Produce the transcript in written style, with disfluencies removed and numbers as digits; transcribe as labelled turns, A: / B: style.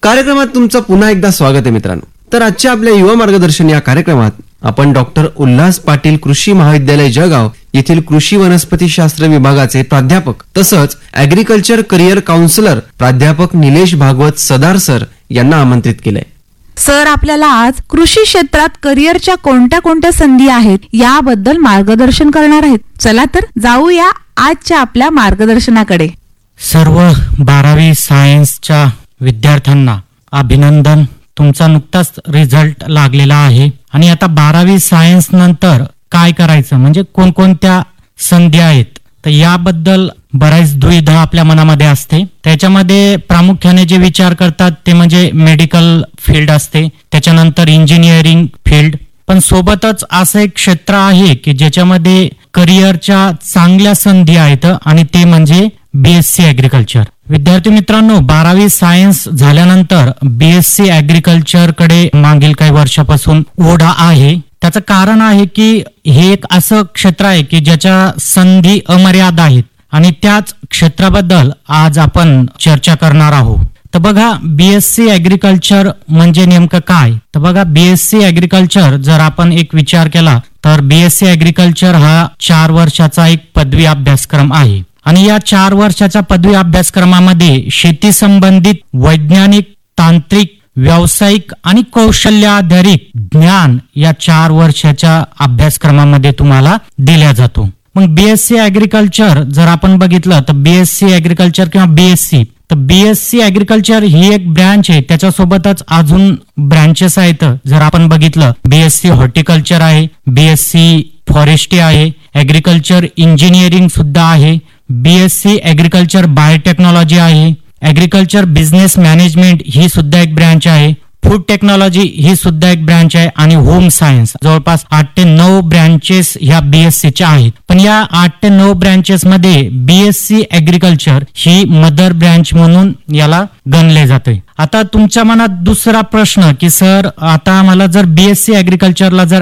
A: कार्यक्रमात तुमचं पुन्हा एकदा स्वागत आहे मित्रांनो. तर आजच्या आपल्या युवा मार्गदर्शन या कार्यक्रमात आपण डॉक्टर उल्हास पाटील कृषी महाविद्यालय जळगाव येथील कृषी वनस्पतीशास्त्र विभागाचे प्राध्यापक तसंच ऍग्रिकल्चर करिअर काउन्सिलर प्राध्यापक निलेश भागवत सदार सर यांना आमंत्रित केलंय.
B: सर आपल्याला आज कृषी क्षेत्रात करिअरच्या कोणत्या कोणत्या संधी आहेत याबद्दल मार्गदर्शन करणार आहेत. चला तर जाऊया आजच्या आपल्या मार्गदर्शनाकडे.
C: सर्व 12वी सायन्सच्या विद्यार्थ्यांना अभिनंदन. तुमचा नुकताच रिझल्ट लागलेला आहे आणि आता 12वी सायन्स नंतर काय करायचं म्हणजे कोणकोणत्या संधी आहेत तर याबद्दल बऱ्याच दुविधा आपल्या मनामध्ये असते. त्याच्यामध्ये प्रामुख्याने जे विचार करतात ते म्हणजे मेडिकल फील्ड असते, त्याच्यानंतर इंजिनिअरिंग फील्ड, पण सोबतच असं एक क्षेत्र आहे की ज्याच्यामध्ये करिअरच्या चांगल्या संधी आहेत आणि ते म्हणजे BSc ऍग्रिकल्चर. विद्यार्थी मित्रांनो, 12वी सायन्स झाल्यानंतर BSc ऍग्रिकल्चर कडे मागील काही वर्षापासून ओढा आहे. त्याचं कारण आहे की हे एक असं क्षेत्र आहे की ज्याच्या संधी अमर्याद आहेत आणि त्याच क्षेत्राबद्दल आज आपण चर्चा करणार आहोत. तर बघा, BSc ऍग्रिकल्चर म्हणजे नेमकं काय. तर बघा, BSc ऍग्रिकल्चर जर आपण एक विचार केला तर BSc ऍग्रिकल्चर हा 4 वर्षाचा एक पदवी अभ्यासक्रम आहे आणि या 4 वर्षाच्या पदवी अभ्यासक्रमामध्ये शेती संबंधित वैज्ञानिक, तांत्रिक, व्यावसायिक आणि कौशल्य आधारित ज्ञान या 4 वर्षाच्या अभ्यासक्रमामध्ये तुम्हाला दिला जातो. मग BSc ऍग्रिकल्चर जर आपण बघितलं तर BSc ऍग्रिकल्चर किंवा BSc, तर BSc ऍग्रिकल्चर ही एक ब्रँच आहे. त्याच्यासोबतच अजून ब्रँचेस आहेत. जर आपण बघितलं BSc हॉर्टिकल्चर आहे, BSc फॉरेस्ट्री आहे, ऍग्रिकल्चर इंजिनिअरिंग सुद्धा आहे, BSc ऍग्रिकल्चर बायोटेक्नॉलॉजी आहे, ऍग्रिकल्चर बिझनेस मॅनेजमेंट ही सुद्धा एक ब्रँच आहे, फूड टेक्नॉलॉजी ही सुद्धा एक ब्रँच आहे आणि होम सायन्स. जवळपास 8 ते 9 ब्रँचेस ह्या BSc च्या आहेत. पण या 8 ते 9 ब्रँचेस मध्ये BSc ऍग्रिकल्चर ही मदर ब्रँच म्हणून याला गणले जाते. आता तुमच्या मनात दुसरा प्रश्न की सर आता मला जर BSc ऍग्रिकल्चरला जर